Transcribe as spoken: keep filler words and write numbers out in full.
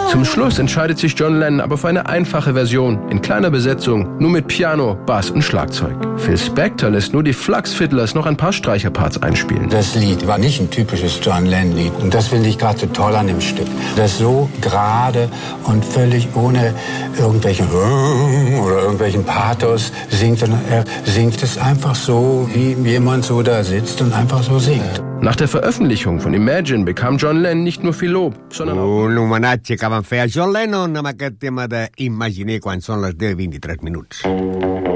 Zum Schluss entscheidet sich John Lennon aber für eine einfache Version, in kleiner Besetzung, nur mit Piano, Bass und Schlagzeug. Phil Spector lässt nur die Flux Fiddlers noch ein paar Streicherparts einspielen. Das Lied war nicht ein typisches John Lennon-Lied und das finde ich gerade so toll an dem Stück. Das so gerade und völlig ohne irgendwelchen oder irgendwelchen Pathos singt, sondern er singt es einfach so, wie jemand so da sitzt und einfach so singt. Nach der Veröffentlichung von Imagine bekam John Lennon nicht nur viel Lob, sondern auch... Un homenatge que van fer a John Lennon amb aquest tema d'Imaginer quan són les deu i vint-i-tres minuts.